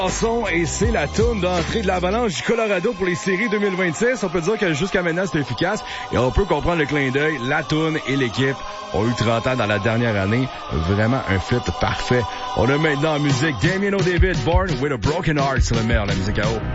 Et c'est la toune d'entrée de l'Avalanche du Colorado pour les séries 2026. On peut dire que jusqu'à maintenant, c'est efficace. Et on peut comprendre le clin d'œil. La toune et l'équipe ont eu 30 ans dans la dernière année. Vraiment un fit parfait. On a maintenant en musique Damien O'David, Born with a Broken Heart. C'est le meilleur, la musique à eau.